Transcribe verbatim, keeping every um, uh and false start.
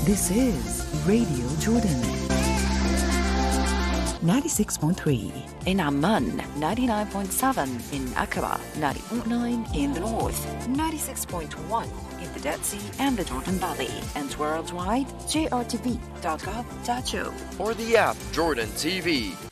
This is Radio Jordan. ninety-six point three in Amman, ninety-nine point seven in Aqaba, ninety point nine in the north, ninety-six point one in the Dead Sea and the Jordan Valley, and worldwide, J R T V dot gov dot U. Or the app Jordan T V.